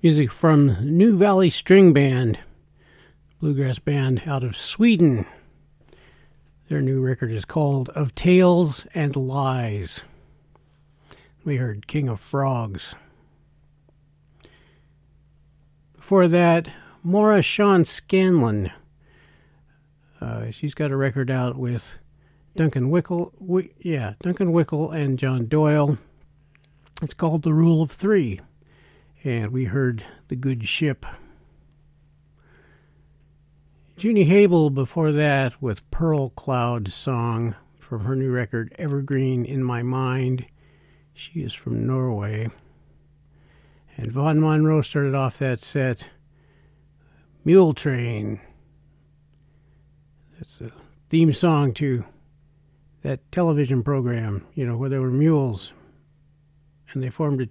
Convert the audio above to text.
Music from New Valley String Band, bluegrass band out of Sweden. Their new record is called Of Tales and Lies. We heard King of Frogs. Before that, Maura Shawn Scanlon. She's got a record out with Duncan Wickle and John Doyle. It's called The Rule of Three. And we heard The Good Ship. Junie Habel before that with Pearl Cloud Song from her new record Evergreen in My Mind. She is from Norway. And Vaughn Monroe started off that set, Mule Train. That's the theme song to that television program, where there were mules and they formed a